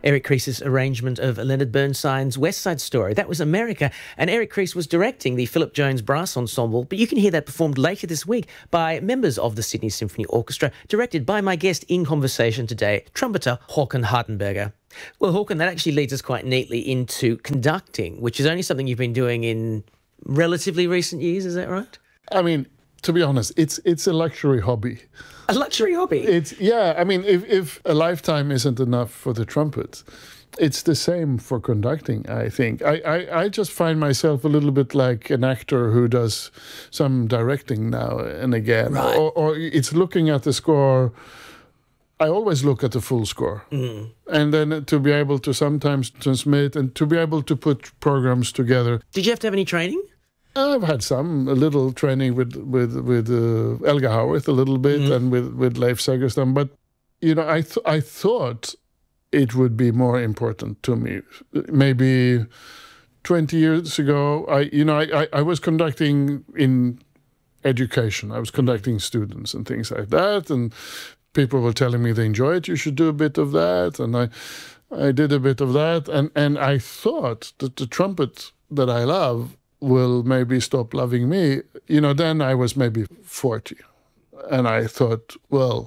Eric Kreis's arrangement of Leonard Bernstein's West Side Story. That was America, and Eric Kreis was directing the Philip Jones Brass Ensemble, but you can hear that performed later this week by members of the Sydney Symphony Orchestra, directed by my guest in conversation today, trumpeter Håkan Hartenberger. Well, Håkan, that actually leads us quite neatly into conducting, which is only something you've been doing in relatively recent years, is that right? I mean, to be honest, it's a luxury hobby. A luxury hobby? If a lifetime isn't enough for the trumpet, it's the same for conducting, I think. I just find myself a little bit like an actor who does some directing now and again. Right. Or it's looking at the score. I always look at the full score. Mm. And then to be able to sometimes transmit and to be able to put programs together. Did you have to have any training? I've had a little training with Elga Howarth a little bit, and with Leif Segerstam, but I thought it would be more important to me. Maybe 20 years ago, I was conducting in education. I was conducting students and things like that, and people were telling me they enjoy it. You should do a bit of that, and I did a bit of that, and I thought that the trumpet that I love will maybe stop loving me. Then I was maybe 40. And I thought, well,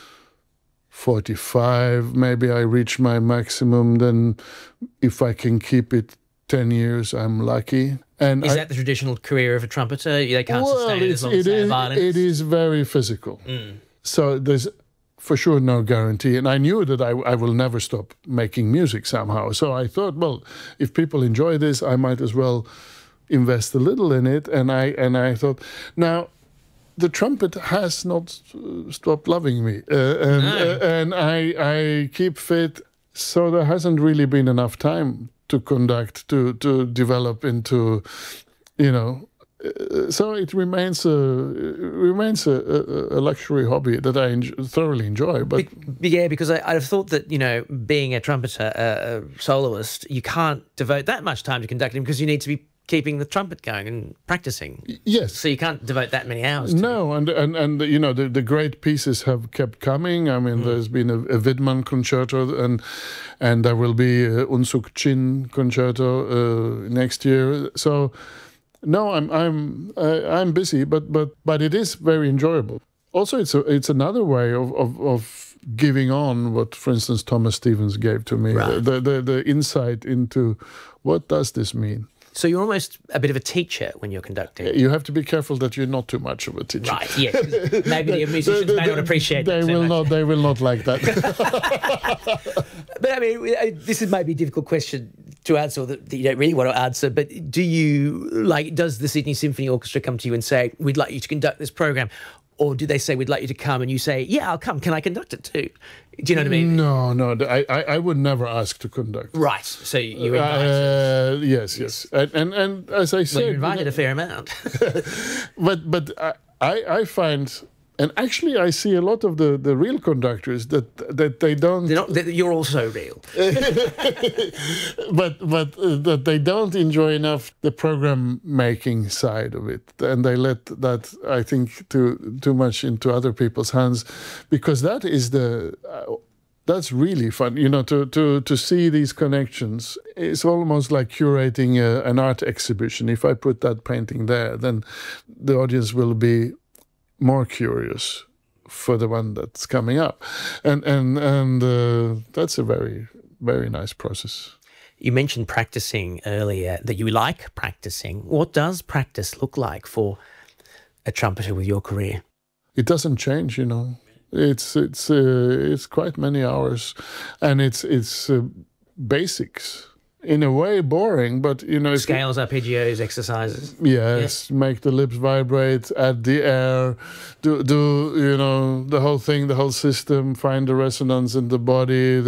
45, maybe I reach my maximum. Then if I can keep it 10 years, I'm lucky. And is that the traditional career of a trumpeter? They can't sustain it as long as they have violins? It is very physical. Mm. So there's for sure no guarantee. And I knew that I will never stop making music somehow. So I thought, well, if people enjoy this, I might as well invest a little in it, and I thought, now the trumpet has not stopped loving me, and I keep fit, so there hasn't really been enough time to conduct, to develop into, so it remains a luxury hobby that I thoroughly enjoy. But yeah, because I'd have thought that being a trumpeter, a soloist, you can't devote that much time to conducting because you need to be keeping the trumpet going and practicing. Yes. So you can't devote that many hours to it. And the great pieces have kept coming. I mean, there's been a Widman concerto, and there will be a Unsuk Chin concerto next year. So no, I'm busy, but it is very enjoyable. Also, it's another way of giving on what, for instance, Thomas Stevens gave to me, right. the insight into what does this mean. So you're almost a bit of a teacher when you're conducting. You have to be careful that you're not too much of a teacher. Right, yes. Maybe the musicians may not appreciate that. They will not like that. But I mean, this is maybe a difficult question to answer, or that you don't really want to answer, but does the Sydney Symphony Orchestra come to you and say, we'd like you to conduct this program? Or do they say, we'd like you to come, and you say, yeah, I'll come. Can I conduct it too? Do you know what I mean? No. I would never ask to conduct. Right. So you invite. Yes. And as I said... Well, you invited a fair amount. but I find... And actually, I see a lot of the real conductors that they don't... You're also real. but that they don't enjoy enough the program-making side of it. And they let that, I think, too much into other people's hands. Because that is that's really fun, to see these connections. It's almost like curating an art exhibition. If I put that painting there, then the audience will be more curious for the one that's coming up, and that's a very, very nice process. You mentioned practicing earlier, that you like practicing. What does practice look like for a trumpeter with your career? It doesn't change, It's quite many hours, and it's basics. In a way, boring, but scales, arpeggios, exercises. Yes, make the lips vibrate, add the air, do the whole thing, the whole system. Find the resonance in the body.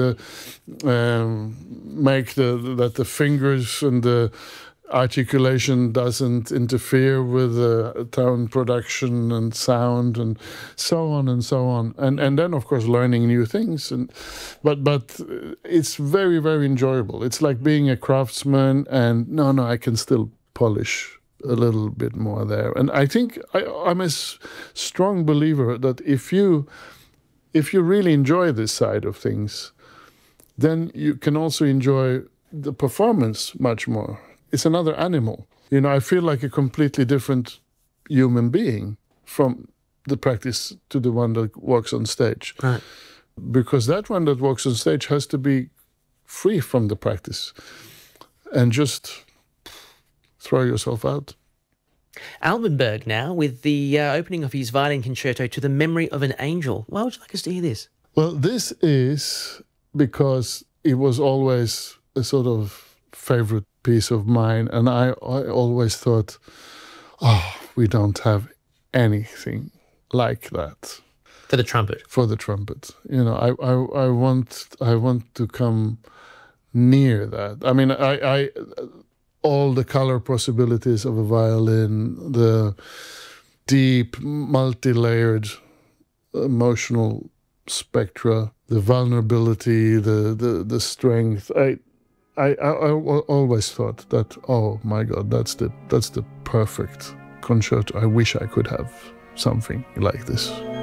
Make that the fingers and the articulation doesn't interfere with the tone production and sound and so on and so on. And then, of course, learning new things. But it's very, very enjoyable. It's like being a craftsman, and I can still polish a little bit more there. And I think I'm a strong believer that if you really enjoy this side of things, then you can also enjoy the performance much more. It's another animal. You know, I feel like a completely different human being from the practice to the one that walks on stage. Right. Because that one that walks on stage has to be free from the practice and just throw yourself out. Alban Berg now with the opening of his violin concerto to the memory of an angel. Why would you like us to hear this? Well, this is because it was always a sort of favorite piece of mine, and I always thought, oh, we don't have anything like that For the trumpet. for the trumpet. You know, I want to come near that. I mean, I all the color possibilities of a violin, the deep, multi-layered emotional spectra, the vulnerability, the strength. I always thought that, oh my God, that's the perfect concerto. I wish I could have something like this.